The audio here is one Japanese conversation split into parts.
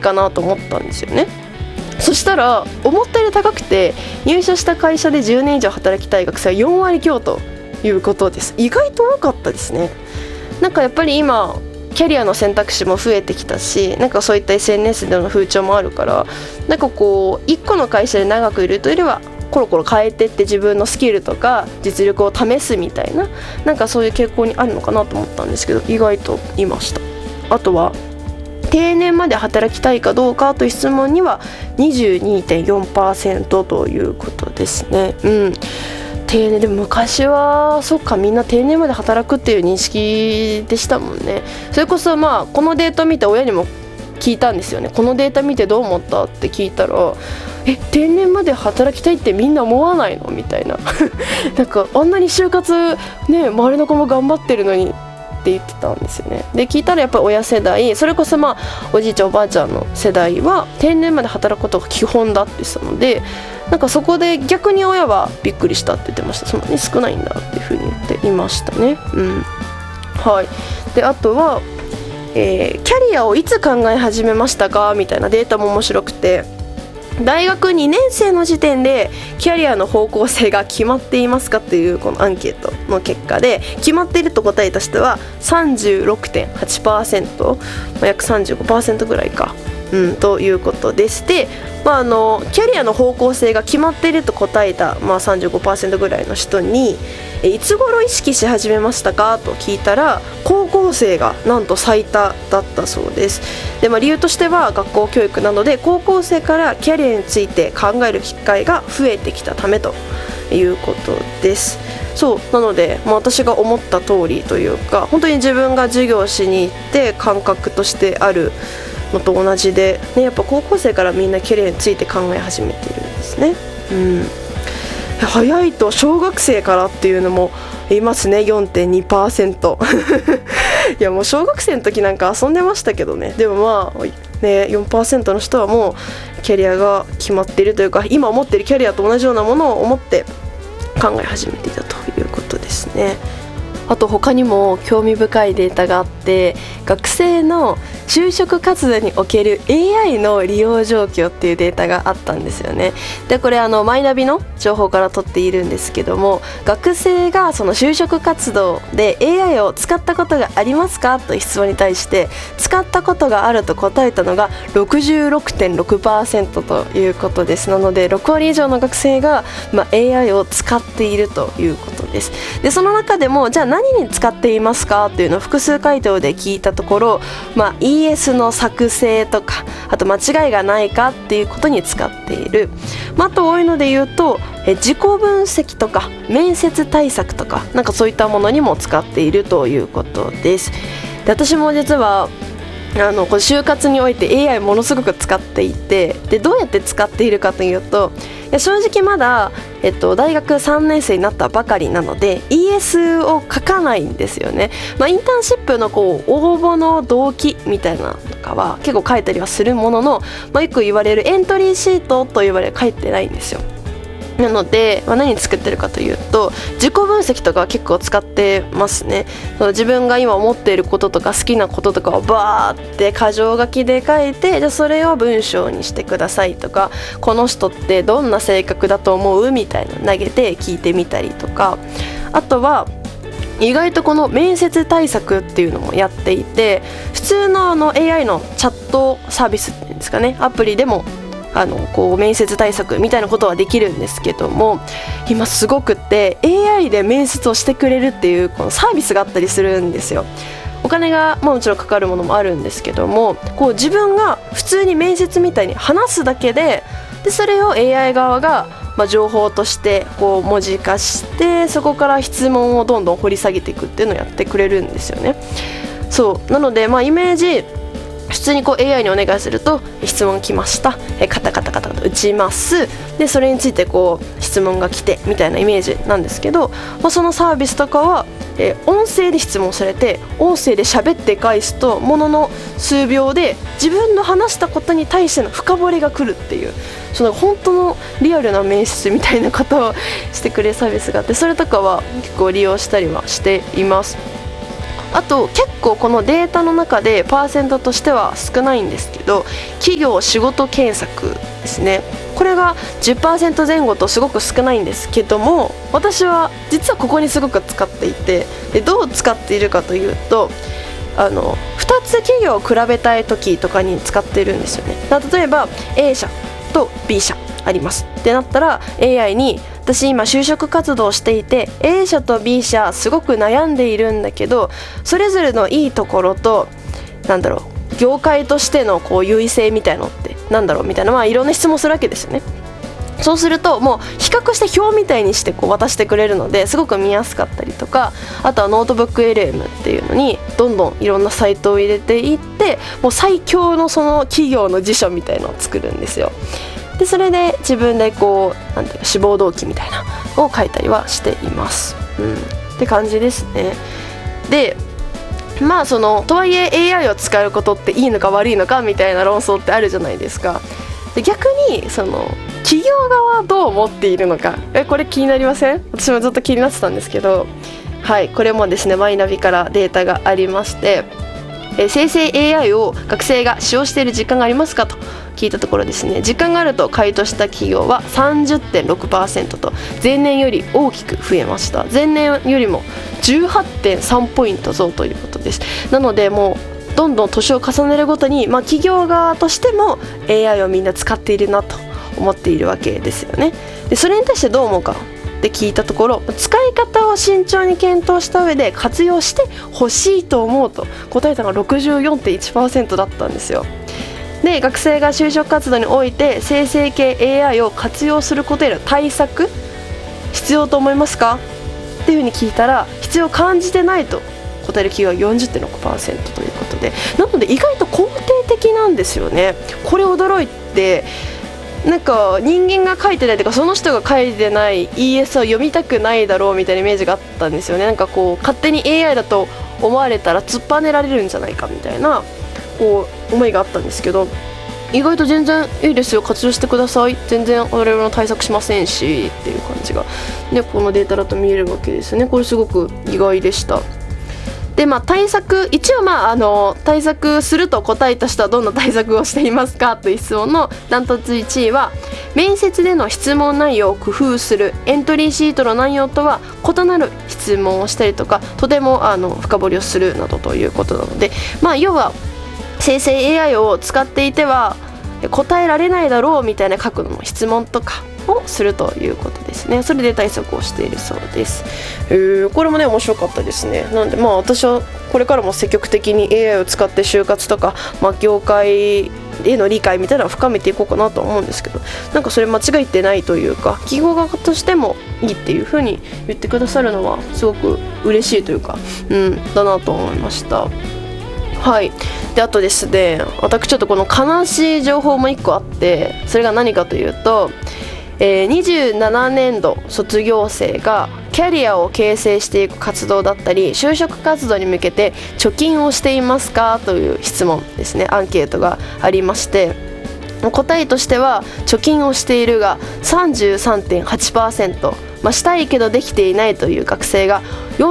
かなと思ったんですよね。そしたら思ったより高くて、入社した会社で10年以上働きたい学生は4割強ということです。意外と多かったですね。なんかやっぱり今キャリアの選択肢も増えてきたし、なんかそういった SNS での風潮もあるから、なんかこう1個の会社で長くいるというよりはコロコロ変えてって自分のスキルとか実力を試すみたいな、なんかそういう傾向にあるのかなと思ったんですけど、意外といました。あとは定年まで働きたいかどうかという質問には 22.4% ということですね。定年でも昔はそっか、みんな定年まで働くっていう認識でしたもんね。それこそこのデータ見て親にも聞いたんですよね。このデータ見てどう思ったって聞いたら、定年まで働きたいってみんな思わないのみたいななんかあんなに就活ね、周りの子も頑張ってるのにって言ってたんですよね。で聞いたらやっぱり親世代、それこそおじいちゃんおばあちゃんの世代は定年まで働くことが基本だって言ってたので、なんかそこで逆に親はびっくりしたって言ってました。そんなに少ないんだっていうふうに言っていましたね。はい。であとは、キャリアをいつ考え始めましたかみたいなデータも面白くて、大学2年生の時点でキャリアの方向性が決まっていますかっていうこのアンケートの結果で、決まっていると答えた人は 36.8%、約 35% ぐらいか、ということでして、キャリアの方向性が決まっていると答えた、35% ぐらいの人にいつ頃意識し始めましたかと聞いたら、高校生がなんと最多だったそうです。で、理由としては学校教育などで高校生からキャリアについて考える機会が増えてきたためということです。そうなので、私が思った通りというか、本当に自分が授業しに行って感覚としてあるのと同じで、やっぱ高校生からみんなキャリアについて考え始めているんですね。早いと小学生からっていうのもいますね。 4.2% いやもう小学生の時なんか遊んでましたけどね。でも4% の人はもうキャリアが決まっているというか、今思っているキャリアと同じようなものを思って考え始めていたということですね。あと他にも興味深いデータがあって、学生の就職活動における AI の利用状況っていうデータがあったんですよね。でこれマイナビの情報から取っているんですけども、学生がその就職活動で AI を使ったことがありますかという質問に対して、使ったことがあると答えたのが 66.6% ということです。なので6割以上の学生が、AI を使っているということです。でその中でもじゃあ何に使っていますかっていうのを複数回答で聞いたところ、ES の作成とか、あと間違いがないかっていうことに使っている。あと多いので言うと自己分析とか面接対策とか、なんかそういったものにも使っているということです。で私も実はこの就活において AI ものすごく使っていて、でどうやって使っているかというと、正直まだ、大学3年生になったばかりなので ES を書かないんですよね。インターンシップの応募の動機みたいなのとかは結構書いたりはするものの、よく言われるエントリーシートと言われる書いてないんですよ。なので、何作ってるかというと、自己分析とかは結構使ってますね。自分が今思っていることとか好きなこととかをバーって箇条書きで書いて、じゃあそれを文章にしてくださいとか、この人ってどんな性格だと思うみたいな投げて聞いてみたりとか、あとは意外とこの面接対策っていうのもやっていて、普通のAI のチャットサービスっていうんですかね、アプリでも面接対策みたいなことはできるんですけども、今すごくって AI で面接をしてくれるっていうこのサービスがあったりするんですよ。お金が、もちろんかかるものもあるんですけども、自分が普通に面接みたいに話すだけで、それを AI 側が情報として文字化して、そこから質問をどんどん掘り下げていくっていうのをやってくれるんですよね。そうなので、イメージ普通にAI にお願いすると、質問来ました、カタカタカタと打ちます。でそれについて質問が来てみたいなイメージなんですけど、そのサービスとかは、音声で質問されて、音声で喋って返すと、ものの数秒で自分の話したことに対しての深掘りが来るっていう、その本当のリアルな面接みたいなことをしてくれるサービスがあって、それとかは結構利用したりはしています。 あと結構このデータの中でパーセントとしては少ないんですけど、企業仕事検索ですね、これが 10% 前後とすごく少ないんですけども、私は実はここにすごく使っていて、でどう使っているかというと、2つ企業を比べたい時とかに使っているんですよね。例えば A 社と B 社ありますってなったら AI に、私今就職活動していて A 社と B 社すごく悩んでいるんだけど、それぞれのいいところと業界としてのこう優位性みたいのってなんだろうみたいな、いろんな質問するわけですよね。そうするともう比較して表みたいにしてこう渡してくれるので、すごく見やすかったりとか、あとはノートブック LM っていうのにどんどんいろんなサイトを入れていって、もう最強のその企業の辞書みたいのを作るんですよ。でそれで自分でこう志望動機みたいなのを書いたりはしています、って感じですね。でとはいえ AI を使うことっていいのか悪いのかみたいな論争ってあるじゃないですか。で逆に企業側はどう思っているのか、これ気になりません？私もずっと気になってたんですけど、はい、これもですねマイナビからデータがありまして、生成 AI を学生が使用している実感がありますかと聞いたところですね、実感があると回答した企業は 30.6% と前年より大きく増えました。前年よりも 18.3 ポイント増ということです。なのでもうどんどん年を重ねるごとに、企業側としても AI をみんな使っているなと思っているわけですよね。でそれに対してどう思うかって聞いたところ、使い方を慎重に検討した上で活用してほしいと思うと答えたのが 64.1% だったんですよ。で学生が就職活動において生成系 AI を活用することへの対策必要と思いますかっていうふうに聞いたら、必要を感じてないと答える企業は 40.6% ということで、なので意外と肯定的なんですよね。これ驚いて、人間が書いてないというか、その人が書いてない ES を読みたくないだろうみたいなイメージがあったんですよね。勝手に AI だと思われたら突っぱねられるんじゃないかみたいな思いがあったんですけど、意外と全然いいですよ、活用してください、全然我々の対策しませんしっていう感じが、このデータだと見えるわけですね。これすごく意外でした。で対策、一応対策すると答えた人はどんな対策をしていますかという質問のダントツ1位は、面接での質問内容を工夫する、エントリーシートの内容とは異なる質問をしたりとか、とても深掘りをするなどということなので、要は生成 AI を使っていては答えられないだろうみたいな角度の質問とかをするということですね。それで対策をしているそうです。これもね面白かったですね。なので私はこれからも積極的に AI を使って就活とか、業界への理解みたいなのを深めていこうかなと思うんですけど、それ間違ってないというか、企業側としてもいいっていう風に言ってくださるのはすごく嬉しいというか、だなと思いました。はい。であとですね、私ちょっとこの悲しい情報も1個あって、それが何かというと、27年度卒業生がキャリアを形成していく活動だったり就職活動に向けて貯金をしていますかという質問ですね、アンケートがありまして、答えとしては貯金をしているが 33.8%、したいけどできていないという学生が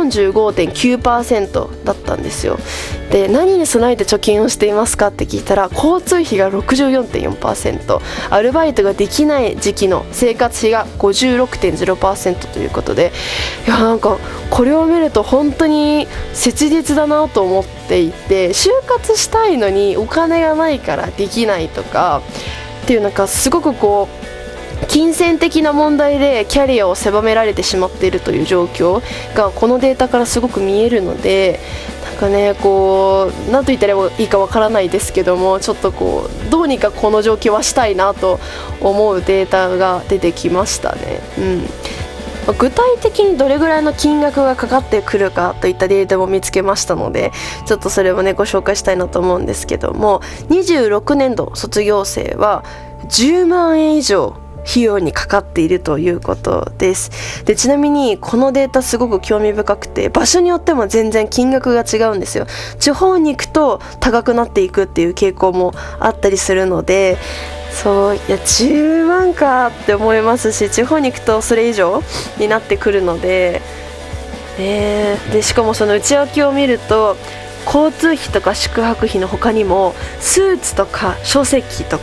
45.9% だったんですよ。で何に備えて貯金をしていますかって聞いたら、交通費が 64.4%、 アルバイトができない時期の生活費が 56.0% ということで、これを見ると本当に切実だなと思っていて、就活したいのにお金がないからできないとかっていう、すごく金銭的な問題でキャリアを狭められてしまっているという状況がこのデータからすごく見えるので、何と言ったらいいかわからないですけども、ちょっとどうにかこの状況はしたいなと思うデータが出てきましたね。具体的にどれぐらいの金額がかかってくるかといったデータも見つけましたので、ちょっとそれをご紹介したいなと思うんですけども、26年度卒業生は10万円以上費用にかかっているということです。でちなみにこのデータすごく興味深くて、場所によっても全然金額が違うんですよ。地方に行くと高くなっていくっていう傾向もあったりするので、10万かって思いますし、地方に行くとそれ以上になってくるので、 でしかもその内訳を見ると交通費とか宿泊費の他にもスーツとか書籍と